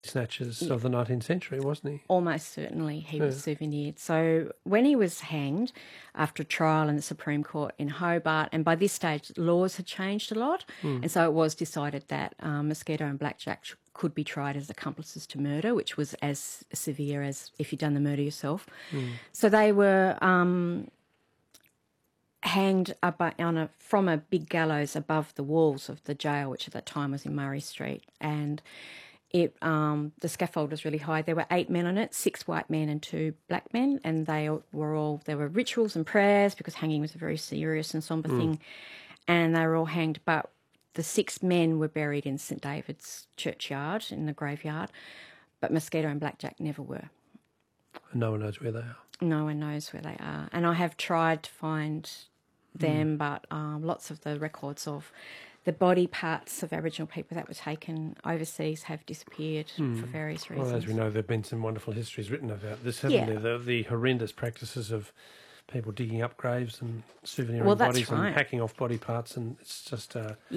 snatchers of the 19th century, wasn't he? Almost certainly he was souvenired. So when he was hanged after a trial in the Supreme Court in Hobart, and by this stage laws had changed a lot, and so it was decided that Mosquito and Blackjack could be tried as accomplices to murder, which was as severe as if you'd done the murder yourself. So they were hanged from a big gallows above the walls of the jail, which at that time was in Murray Street, and the scaffold was really high. There were 8 men on it, 6 white men and 2 black men, and there were rituals and prayers because hanging was a very serious and sombre thing, and they were all hanged. But the 6 men were buried in St David's churchyard in the graveyard, but Mosquito and Blackjack never were. And no one knows where they are. No one knows where they are, and I have tried to find them, but lots of the records of the body parts of Aboriginal people that were taken overseas have disappeared for various reasons. Well, as we know, there have been some wonderful histories written about this, haven't there? The horrendous practices of people digging up graves and souveniring bodies and hacking off body parts, and it's just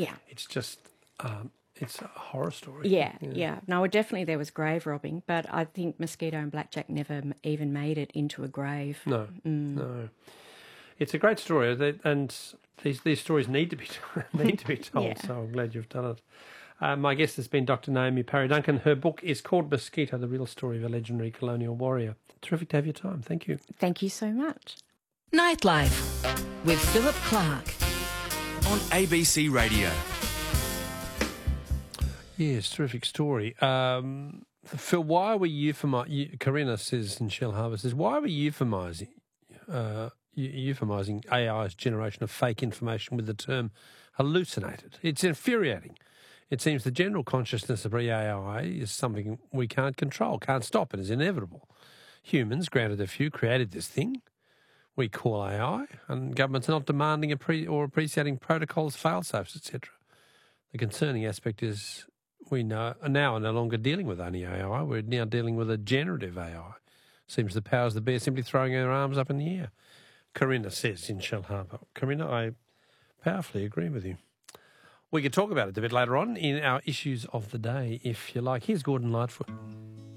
it's a horror story. Yeah. No, definitely there was grave robbing, but I think Mosquito and Blackjack never even made it into a grave. No. It's a great story, and these stories need to be told. So I'm glad you've done it. My guest has been Dr. Naomi Parry Duncan. Her book is called Mosquito: The Real Story of a Legendary Colonial Warrior. Terrific to have your time. Thank you. Thank you so much. Nightlife with Philip Clark on ABC Radio. Yes, terrific story. Phil, why are we euphemising? Corinna says in Shell Harbour says, why are we euphemising AI's generation of fake information with the term hallucinated? It's infuriating. It seems the general consciousness of AI is something we can't control, can't stop, and is inevitable. Humans, granted a few, created this thing we call AI, and governments are not demanding or appreciating protocols, fail-safes, etc. The concerning aspect is we are now no longer dealing with only AI. We're now dealing with a generative AI. Seems the powers that be are simply throwing their arms up in the air. Corinna says in Shell Harbour. Corinna, I powerfully agree with you. We can talk about it a bit later on in our issues of the day, if you like. Here's Gordon Lightfoot.